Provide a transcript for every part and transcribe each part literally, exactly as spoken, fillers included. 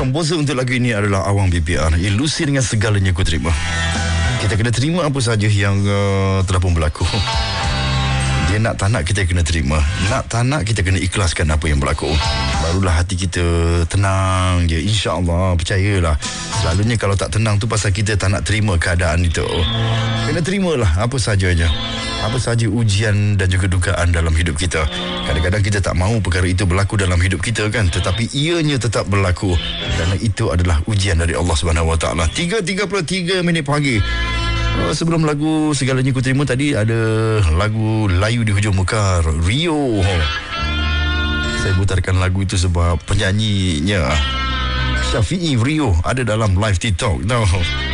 Komposer untuk lagu ini adalah Awang B P R. Ilusi dengan segalanya ku terima. Kita kena terima apa saja yang uh, telah pun berlaku. Dia nak tak nak kita kena terima. Nak tak nak kita kena ikhlaskan apa yang berlaku. Barulah hati kita tenang je. InsyaAllah, percayalah. Selalunya kalau tak tenang tu pasal kita tak nak terima keadaan itu. Kena terimalah apa sajanya. Apa saja ujian dan juga dugaan dalam hidup kita. Kadang-kadang kita tak mahu perkara itu berlaku dalam hidup kita kan, tetapi ianya tetap berlaku kerana itu adalah ujian dari Allah Subhanahu Wa Taala. tiga tiga puluh tiga minit pagi. Oh, sebelum lagu Segalanya Ku Terima tadi ada lagu Layu di Hujung Mekar, Rio. Saya putarkan lagu itu sebab penyanyinya Syafi'i Rio ada dalam live TikTok tau.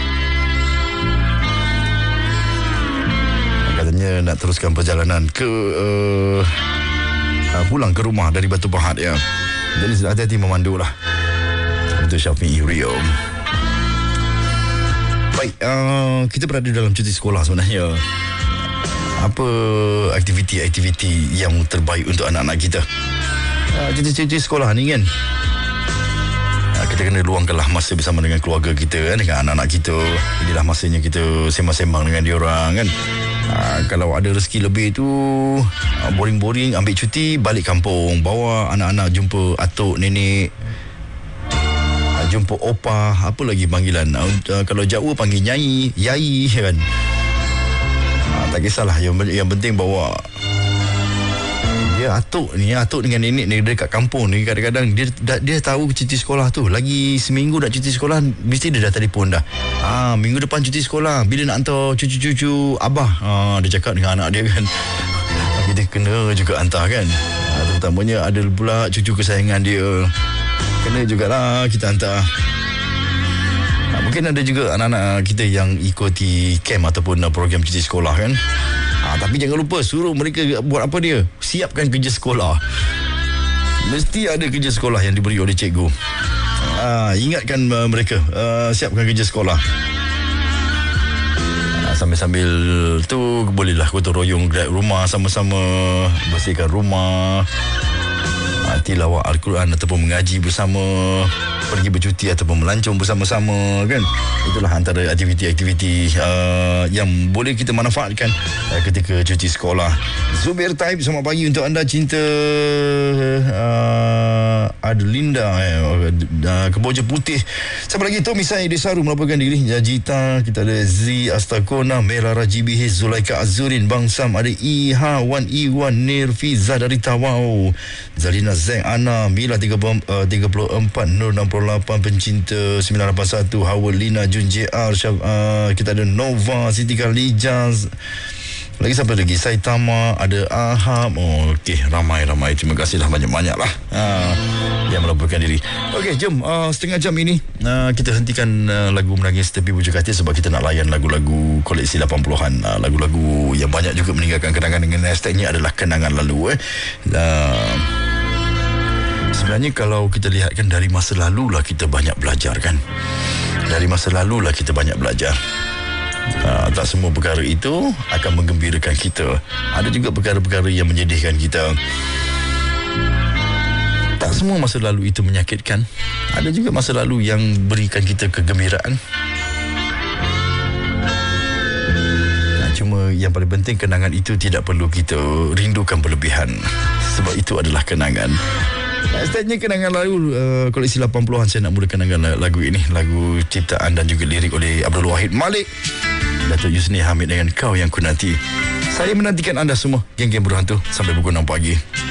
Katanya nak teruskan perjalanan ke uh, uh, pulang ke rumah dari Batu Pahat ya. Jadi hati-hati memandu lah untuk Syafi'i Rio. Baik, uh, kita berada dalam cuti sekolah sebenarnya. Apa aktiviti-aktiviti yang terbaik untuk anak-anak kita? Uh, cuti-cuti sekolah ni kan, uh, kita kena luangkanlah masa bersama dengan keluarga kita kan, dengan anak-anak kita. Inilah masanya kita sembang-sembang dengan diorang kan. Uh, kalau ada rezeki lebih tu, uh, boring-boring ambil cuti, balik kampung, bawa anak-anak jumpa atuk, nenek, jumpa opa, apa lagi panggilan. Uh, kalau Jawa panggil nyai, yai kan. Uh, tak kisahlah, yang, yang penting bawa dia atuk ni, atuk dengan nenek ni dekat kampung ni. Kadang-kadang dia dia tahu cuti sekolah tu lagi seminggu nak cuti sekolah, mesti dia dah telefon dah. Ah, minggu depan cuti sekolah, bila nak hantar cucu-cucu abah. Ah, dia cakap dengan anak dia kan. Kita kena juga hantar kan. Ah, terutamanya ada pula cucu kesayangan dia. Kena jugalah kita hantar. Nah, mungkin ada juga anak-anak kita yang ikuti camp ataupun program cuti sekolah kan. Ha, tapi jangan lupa suruh mereka buat apa dia? Siapkan kerja sekolah. Mesti ada kerja sekolah yang diberi oleh cikgu. Ha, ingatkan uh, mereka uh, siapkan kerja sekolah. Ha, sambil-sambil tu bolehlah gotong royong grab rumah sama-sama, bersihkan rumah, tilawah Al-Quran ataupun mengaji bersama, pergi bercuti ataupun melancong bersama-sama kan. Itulah antara aktiviti-aktiviti uh, yang boleh kita manfaatkan uh, ketika cuti sekolah. Zubir Taib, selamat pagi untuk anda. Cinta uh, Adelinda eh, uh, Keboja Putih. Siapa lagi? Tommy Sai Desaru melaporkan diri. Jajita, kita ada Z Astakona, Merah Rajibi, Zulaika Azurin, Bang Sam, ada Iha Wan Iwan Nirfiza dari Tawau, Zalina Zeng Ana, Mila tiga puluh empat, Nur enam puluh lapan, pencinta sembilan lapan satu, Hawa Lina, Jun J R, Syaf, uh, kita ada Nova, Siti Khalijah, lagi siapa lagi? Saitama, ada Ahab. Oh, okey, ramai-ramai. Terima kasihlah banyak-banyak lah uh, yang melaporkan diri. Okey, jom uh, setengah jam ini uh, kita hentikan uh, lagu Menangis Tepi Bujuk Hati sebab kita nak layan lagu-lagu koleksi lapan puluhan, uh, lagu-lagu yang banyak juga meninggalkan kenangan dengan hashtagnya adalah kenangan lalu eh. Uh, Sebenarnya kalau kita lihatkan dari masa lalu lah kita banyak belajar kan. Dari masa lalu lah kita banyak belajar. Uh, tak semua perkara itu akan menggembirakan kita. Ada juga perkara-perkara yang menyedihkan kita. Tak semua masa lalu itu menyakitkan. Ada juga masa lalu yang berikan kita kegembiraan. Nah, cuma yang paling penting, kenangan itu tidak perlu kita rindukan berlebihan, sebab itu adalah kenangan. Hashtagnya kenangan lalu, uh, koleksi lapan puluhan. Saya nak mulakan dengan lagu ini, lagu ciptaan dan juga lirik oleh Abdul Wahid Malik, Datuk Yusni Hamid dengan Kau Yang Ku Nanti. Saya menantikan anda semua, geng-geng berhantu, sampai pukul enam pagi.